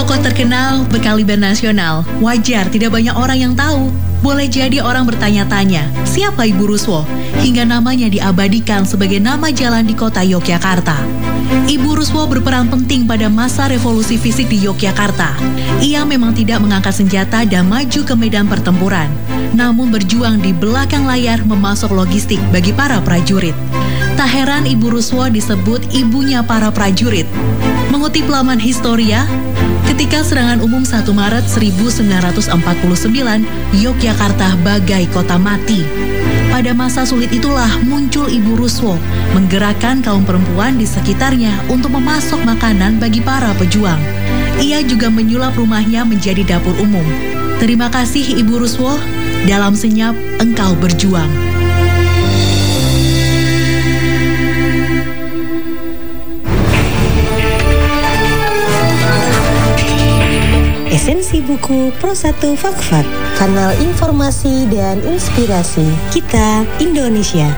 Tokoh terkenal berkaliber nasional, wajar tidak banyak orang yang tahu. Boleh jadi orang bertanya-tanya, siapa Ibu Ruswo? Hingga namanya diabadikan sebagai nama jalan di kota Yogyakarta. Ibu Ruswo berperan penting pada masa revolusi fisik di Yogyakarta. Ia memang tidak mengangkat senjata dan maju ke medan pertempuran, namun berjuang di belakang layar memasok logistik bagi para prajurit. Tak heran Ibu Ruswo disebut ibunya para prajurit. Mengutip laman Historia, ketika serangan umum 1 Maret 1949, Yogyakarta bagai kota mati. Pada masa sulit itulah muncul Ibu Ruswo, menggerakkan kaum perempuan di sekitarnya untuk memasok makanan bagi para pejuang. Ia juga menyulap rumahnya menjadi dapur umum. Terima kasih Ibu Ruswo, dalam senyap engkau berjuang. Esensi buku Pro 1 Fak-Fak, kanal informasi dan inspirasi kita Indonesia.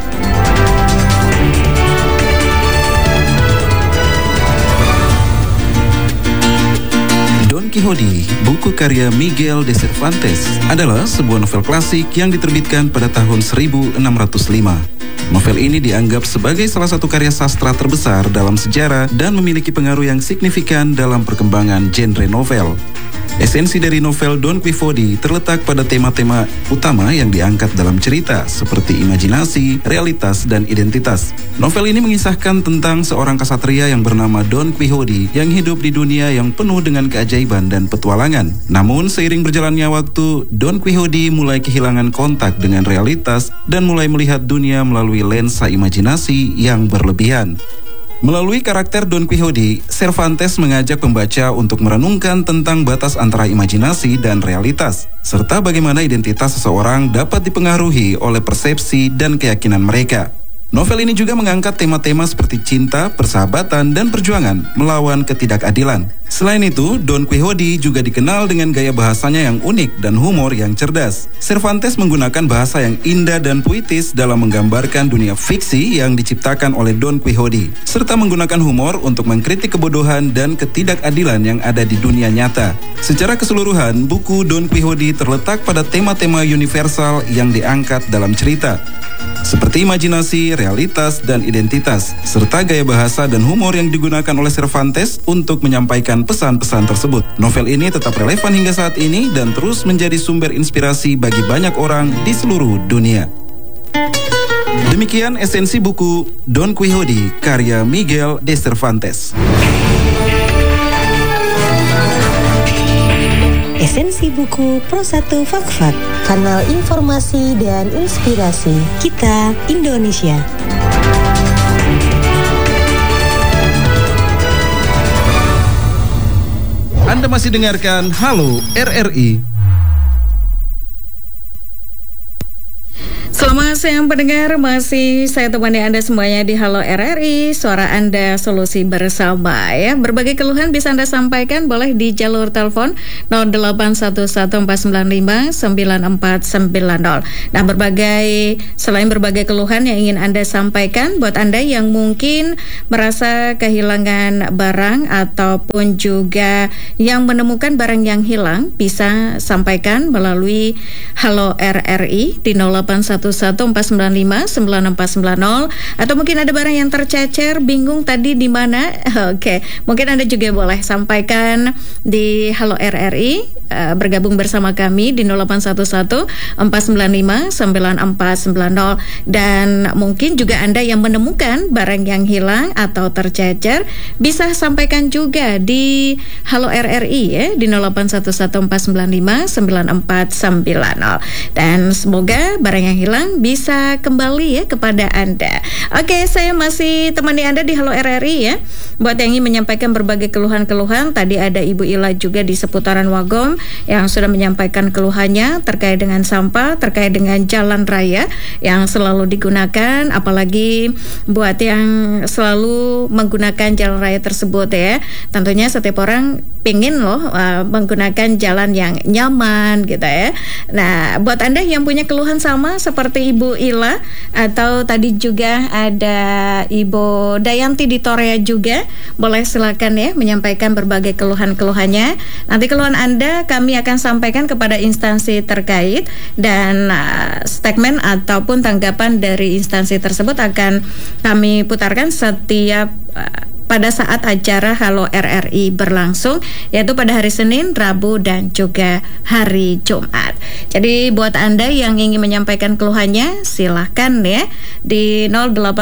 Don Quixote, buku karya Miguel de Cervantes, adalah sebuah novel klasik yang diterbitkan pada tahun 1605. Novel ini dianggap sebagai salah satu karya sastra terbesar dalam sejarah dan memiliki pengaruh yang signifikan dalam perkembangan genre novel. Esensi dari novel Don Quixote terletak pada tema-tema utama yang diangkat dalam cerita, seperti imajinasi, realitas, dan identitas. Novel ini mengisahkan tentang seorang ksatria yang bernama Don Quixote yang hidup di dunia yang penuh dengan keajaiban dan petualangan. Namun, seiring berjalannya waktu, Don Quixote mulai kehilangan kontak dengan realitas dan mulai melihat dunia melalui lensa imajinasi yang berlebihan. Melalui karakter Don Quixote, Cervantes mengajak pembaca untuk merenungkan tentang batas antara imajinasi dan realitas, serta bagaimana identitas seseorang dapat dipengaruhi oleh persepsi dan keyakinan mereka. Novel ini juga mengangkat tema-tema seperti cinta, persahabatan, dan perjuangan melawan ketidakadilan. Selain itu, Don Quixote juga dikenal dengan gaya bahasanya yang unik dan humor yang cerdas. Cervantes menggunakan bahasa yang indah dan puitis dalam menggambarkan dunia fiksi yang diciptakan oleh Don Quixote, serta menggunakan humor untuk mengkritik kebodohan dan ketidakadilan yang ada di dunia nyata. Secara keseluruhan, buku Don Quixote terletak pada tema-tema universal yang diangkat dalam cerita, seperti imajinasi, realitas, dan identitas, serta gaya bahasa dan humor yang digunakan oleh Cervantes untuk menyampaikan pesan-pesan tersebut. Novel ini tetap relevan hingga saat ini dan terus menjadi sumber inspirasi bagi banyak orang di seluruh dunia. Demikian esensi buku Don Quixote karya Miguel de Cervantes. Esensi buku Pro 1 Fak-Fak, kanal informasi dan inspirasi kita Indonesia. Anda masih dengarkan Halo RRI. Selamat siang pendengar, masih saya temani Anda semuanya di Halo RRI, suara Anda solusi bersama ya. Berbagai keluhan bisa Anda sampaikan boleh di jalur telepon 0811495940. Nah, selain berbagai keluhan yang ingin Anda sampaikan, buat Anda yang mungkin merasa kehilangan barang ataupun juga yang menemukan barang yang hilang, bisa sampaikan melalui Halo RRI di 0811495940, atau mungkin ada barang yang tercecer, bingung tadi di mana. Oke, mungkin Anda juga boleh sampaikan di Halo RRI, bergabung bersama kami di 0811495940, dan mungkin juga Anda yang menemukan barang yang hilang atau tercecer bisa sampaikan juga di Halo RRI ya di 0811495940, dan semoga barang yang hilang bisa kembali ya kepada Anda. Oke, saya masih temani Anda di Halo RRI ya. Buat yang ingin menyampaikan berbagai keluhan-keluhan, tadi ada Ibu Ila juga di seputaran Wagom yang sudah menyampaikan keluhannya terkait dengan sampah, terkait dengan jalan raya yang selalu digunakan, apalagi buat yang selalu menggunakan jalan raya tersebut ya. Tentunya setiap orang pingin loh menggunakan jalan yang nyaman gitu ya. Nah, buat Anda yang punya keluhan sama seperti seperti Ibu Ila atau tadi juga ada Ibu Dayanti di Torea juga, boleh silakan ya menyampaikan berbagai keluhan-keluhannya. Nanti keluhan Anda kami akan sampaikan kepada instansi terkait dan statement ataupun tanggapan dari instansi tersebut akan kami putarkan setiap pada saat acara Halo RRI berlangsung, yaitu pada hari Senin, Rabu, dan juga hari Jumat. Jadi buat Anda yang ingin menyampaikan keluhannya, silahkan ya di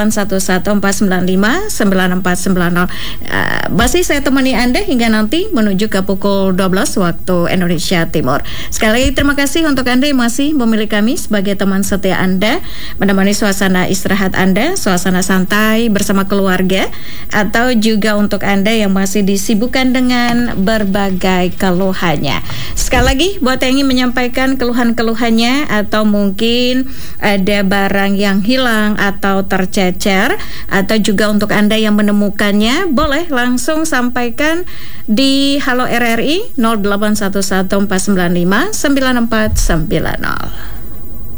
0811-495-9490. Masih saya temani Anda hingga nanti menuju ke pukul 12 waktu Indonesia Timur. Sekali lagi terima kasih untuk Anda yang masih memilih kami sebagai teman setia Anda, menemani suasana istirahat Anda, suasana santai bersama keluarga, atau juga untuk Anda yang masih disibukkan dengan berbagai keluhannya. Sekali lagi buat yang ingin menyampaikan keluhan-keluhannya atau mungkin ada barang yang hilang atau tercecer, atau juga untuk Anda yang menemukannya, boleh langsung sampaikan di Halo RRI 0811 495 9490.